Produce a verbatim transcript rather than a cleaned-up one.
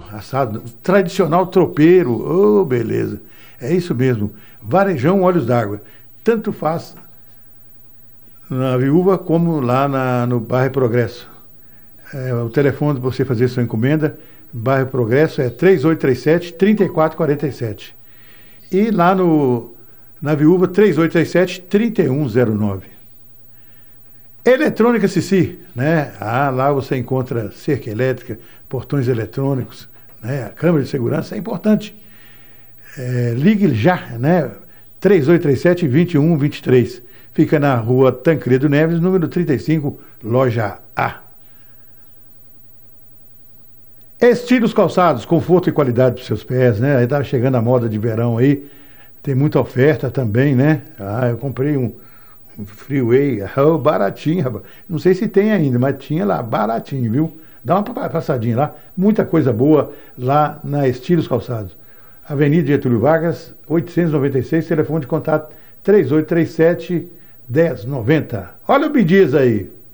assado, tradicional tropeiro, ô, oh, beleza. É isso mesmo, Varejão Olhos d'Água. Tanto faz na Viúva como lá na, no bairro Progresso. É, o telefone para você fazer sua encomenda, bairro Progresso, é três oito três sete, três quatro quatro sete. E lá no, na Viúva, três oito três sete, três um zero nove. Eletrônica Cici, né? Ah, lá você encontra cerca elétrica, portões eletrônicos, né? A câmera de segurança é importante. É, ligue já, né? três oito três sete, dois um dois três. Fica na rua Tancredo Neves, número trinta e cinco, loja A. Estilos Calçados, conforto e qualidade para os seus pés, né? Aí tá chegando a moda de verão aí, tem muita oferta também, né? Ah, eu comprei um Um Freeway, oh, baratinho, rapaz. Não sei se tem ainda, mas tinha lá, baratinho, viu? Dá uma passadinha lá. Muita coisa boa lá na Estilos Calçados. Avenida Getúlio Vargas, oitocentos e noventa e seis, telefone de contato três oito três sete, um zero nove zero. Olha o B Dias aí.